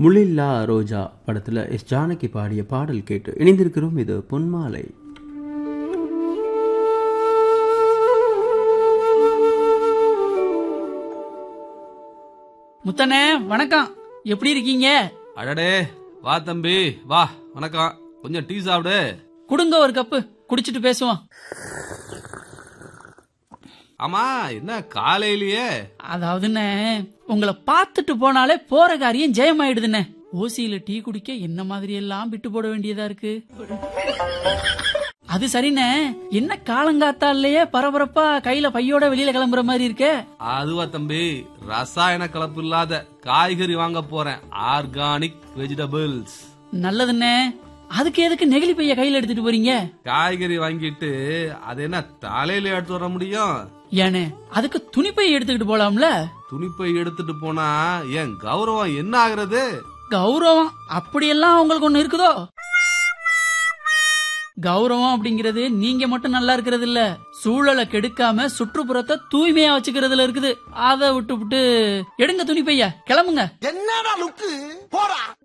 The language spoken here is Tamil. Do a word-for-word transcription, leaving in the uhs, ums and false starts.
முள்ளில்லா ரோஜா படத்துல எஸ் ஜானகி பாடிய பாடல் கேட்டு இணைந்திருக்கிறோம். இது பொன்மாலை. முத்தனே வணக்கம், எப்படி இருக்கீங்க? அடடே வா தம்பி வா, வணக்கம். கொஞ்சம் டீ சாப்பிடு. குடுங்க ஒரு கப்பு, குடிச்சிட்டு பேசுவோம். ஆமா, என்ன காலையிலேயே? அதாவதுண்ணே, உங்களை பார்த்துட்டு போனாலே போற காரியம் ஜெயமாயிடுதுண்ணே. ஓசியில டீ குடிக்க என்ன மாதிரி எல்லாம் விட்டு போட வேண்டியதா இருக்கு. அது சரிண்ணே, என்ன காலங்காத்தாலேயே பரபரப்பா கையில பையோட வெளியில கிளம்புற மாதிரி இருக்கே? அதுவா தம்பி, ரசாயன கலப்பு இல்லாத காய்கறி வாங்க போறேன். Organic vegetables. நல்லதுண்ணே. அதுக்கு எதுக்கு நெகிழி பைய கையில எடுத்துட்டு போறீங்க? காய்கறி வாங்கிட்டு அது என்ன தலையில எடுத்து வர முடியும்? ஏனே, அதுக்கு துணிப்பை எடுத்துக்கிட்டு போலாம்ல? துணிப்பை எடுத்துட்டு போனா என் கௌரவம் என்ன ஆகுறது? கௌரவம் அப்படியெல்லாம் உங்களுக்கு ஒண்ணு இருக்குதோ? கௌரவம் அப்படிங்கறது நீங்க மட்டும் நல்லா இருக்கிறது இல்ல, சூழலை கெடுக்காம சுற்றுப்புறத்தை தூய்மையா வச்சுக்கிறதுல இருக்குது. அதை விட்டு விட்டு எடுங்க துணிப்பைய, கிளம்புங்க. என்னடா லுக்கு, போடா.